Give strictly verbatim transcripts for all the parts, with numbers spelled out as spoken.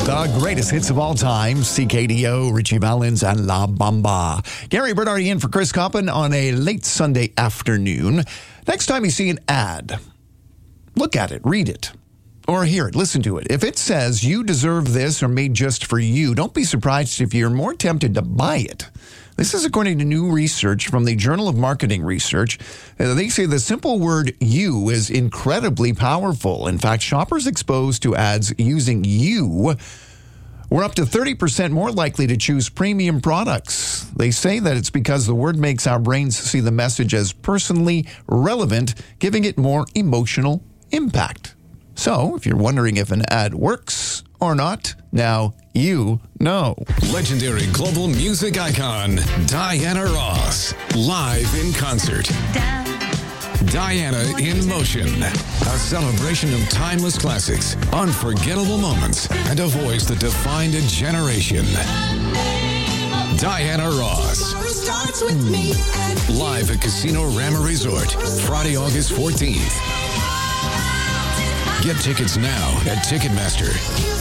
The greatest hits of all time, C K D O, Richie Valens, and La Bamba. Gary Bernardi in for Chris Coppin on a late Sunday afternoon. Next time you see an ad, look at it, read it, or hear it, listen to it. If it says you deserve this or made just for you, don't be surprised if you're more tempted to buy it. This is according to new research from the Journal of Marketing Research. Uh, they say the simple word you is incredibly powerful. In fact, shoppers exposed to ads using you were up to thirty percent more likely to choose premium products. They say that it's because the word makes our brains see the message as personally relevant, giving it more emotional impact. So, if you're wondering if an ad works or not, now you know. Legendary global music icon, Diana Ross, live in concert. Diana in Motion, a celebration of timeless classics, unforgettable moments, and a voice that defined a generation. Diana Ross. Live at Casino Rama Resort, Friday, August fourteenth. Get tickets now at Ticketmaster.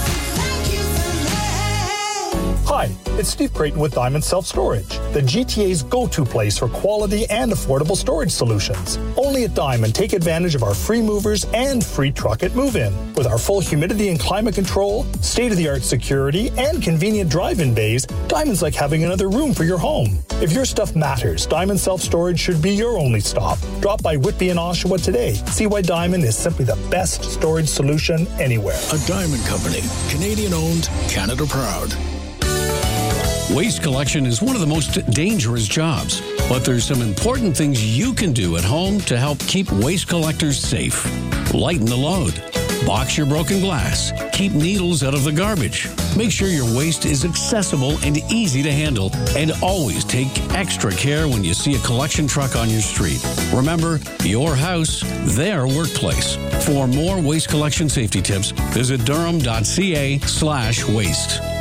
Hi, it's Steve Creighton with Diamond Self Storage, the G T A's go-to place for quality and affordable storage solutions. Only at Diamond, take advantage of our free movers and free truck at move-in. With our full humidity and climate control, state-of-the-art security, and convenient drive-in bays, Diamond's like having another room for your home. If your stuff matters, Diamond Self Storage should be your only stop. Drop by Whitby and Oshawa today. See why Diamond is simply the best storage solution anywhere. A Diamond Company, Canadian-owned, Canada proud. Waste collection is one of the most dangerous jobs, but there's some important things you can do at home to help keep waste collectors safe. Lighten the load. Box your broken glass. Keep needles out of the garbage. Make sure your waste is accessible and easy to handle, and always take extra care when you see a collection truck on your street. Remember, your house, their workplace. For more waste collection safety tips, visit durham.ca slash waste.